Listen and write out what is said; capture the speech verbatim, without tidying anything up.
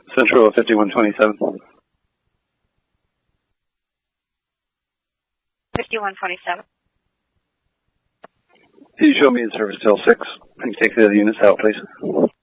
Central fifty-one twenty-seven. fifty-one twenty-seven. Can you show me in service till six? Can you take the units out, please?